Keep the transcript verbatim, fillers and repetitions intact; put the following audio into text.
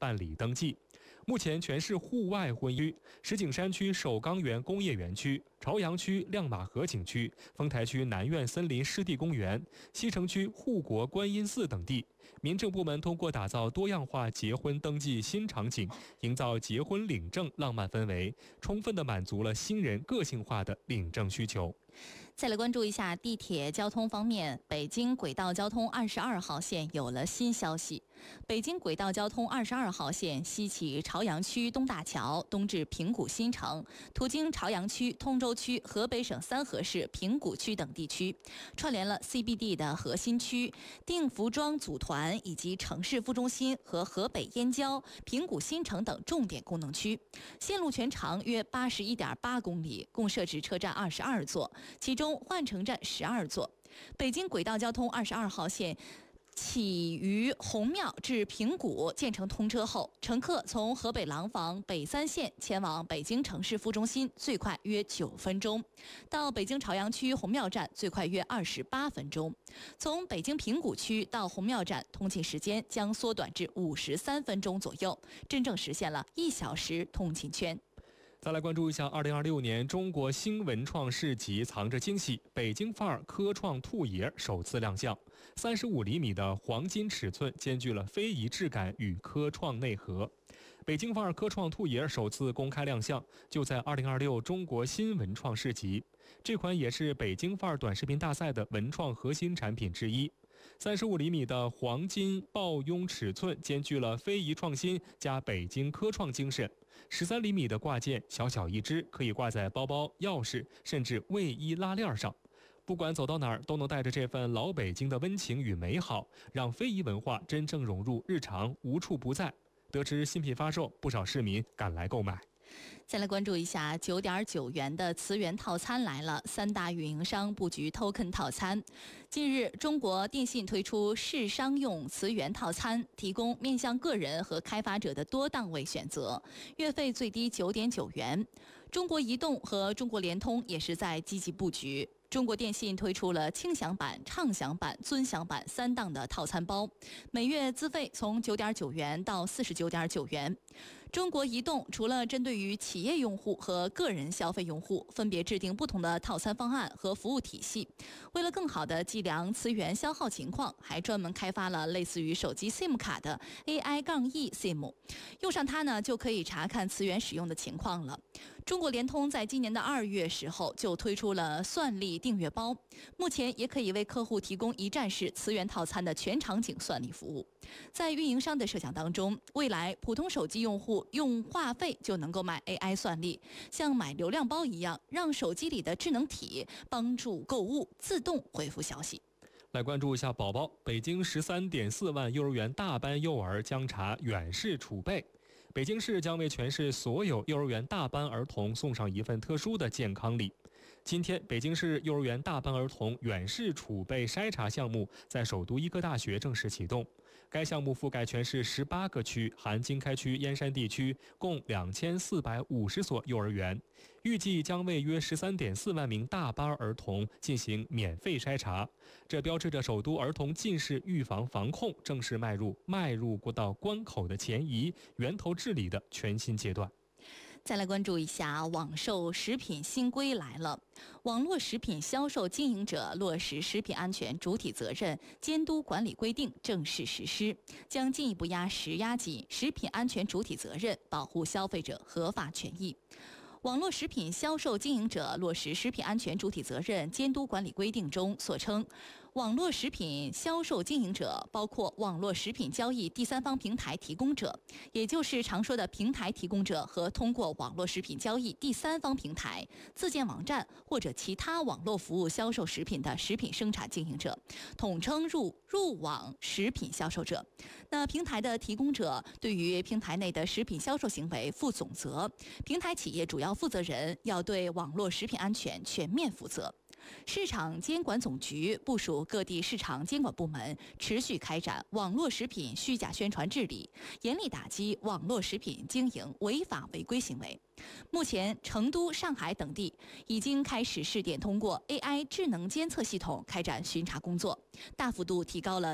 办理登记。目前全市户外婚姻区、石景山区首钢园工业园区、朝阳区亮马河景区、丰台区南苑森林湿地公园、西城区护国观音寺等地，民政部门通过打造多样化结婚登记新场景，营造结婚领证浪漫氛围，充分地满足了新人个性化的领证需求。 再来关注一下地铁交通方面，北京轨道交通二十二号线有了新消息。北京轨道交通二十二号线西起朝阳区东大桥，东至平谷新城，途经朝阳区、通州区、河北省三河市平谷区等地区，串联了 C B D 的核心区、定服装组团以及城市副中心和河北燕郊、平谷新城等重点功能区。线路全长约八十一点八公里，共设置车站二十二座，其中换乘站十二座。北京轨道交通二十二号线起于红庙至平谷建成通车后，乘客从河北廊坊北三线前往北京城市副中心最快约九分钟，到北京朝阳区红庙站最快约二十八分钟。从北京平谷区到红庙站，通勤时间将缩短至五十三分钟左右，真正实现了一小时通勤圈。 再来关注一下二零二六年中国新文创市集藏着惊喜，北京范儿科创兔爷首次亮相。三十五厘米的黄金尺寸，兼具了非遗质感与科创内核。北京范儿科创兔爷首次公开亮相，就在二零二六中国新文创市集。这款也是北京范儿短视频大赛的文创核心产品之一。三十五厘米的黄金抱拥尺寸，兼具了非遗创新加北京科创精神。十三厘米的挂件，小小一只，可以挂在包包、钥匙，甚至卫衣拉链上。不管走到哪儿，都能带着这份老北京的温情与美好，让非遗文化真正融入日常，无处不在。得知新品发售，不少市民赶来购买。 再来关注一下九点九元的磁源套餐来了，三大运营商布局 token 套餐。近日，中国电信推出市商用磁源套餐，提供面向个人和开发者的多档位选择，月费最低九点九元。中国移动和中国联通也是在积极布局。中国电信推出了轻享版、畅享版、尊享版三档的套餐包，每月资费从九点九元到四十九点九元。中国移动除了针对于企业用户和个人消费用户，分别制定不同的套餐方案和服务体系。为了更好地计量磁源消耗情况，还专门开发了类似于手机 SIM 卡的 A I-E SIM， 用上它呢就可以查看磁源使用的情况了。中国联通在今年的二月时候就推出了算力订阅包，目前也可以为客户提供一站式磁源套餐的全场景算力服务。在运营商的设想当中，未来普通手机用户用话费就能够买 A I 算力，像买流量包一样，让手机里的智能体帮助购物自动回复消息。 来关注一下宝宝，北京十三点四万幼儿园大班幼儿将查远视储备。北京市将为全市所有幼儿园大班儿童送上一份特殊的健康礼。今天，北京市幼儿园大班儿童远视储备筛查项目在首都医科大学正式启动。该项目覆盖全市十八个区，含经开区、燕山地区，共两千四百五十所幼儿园，预计将为约十三点四万名大班儿童进行免费筛查。这标志着首都儿童近视预防防控正式迈入迈入过到关口的前移，源头治理的全新阶段。 再来关注一下网售食品新规来了，网络食品销售经营者落实食品安全主体责任监督管理规定正式实施，将进一步压实压紧食品安全主体责任，保护消费者合法权益。网络食品销售经营者落实食品安全主体责任监督管理规定中所称，网络食品销售经营者包括网络食品交易第三方平台提供者，也就是常说的平台提供者和通过网络食品交易第三方平台、自建网站或者其他网络服务销售食品的食品生产经营者，统称入入网食品销售者。那平台的提供者对于平台内的食品销售行为负总责，平台企业主要负责人要对网络食品安全全面负责。市场监管总局部署各地市场监管部门持续开展网络食品虚假宣传治理，严厉打击网络食品经营违法违规行为。目前，成都、上海等地已经开始试点通过 A I 智能监测系统开展巡查工作，大幅度提高了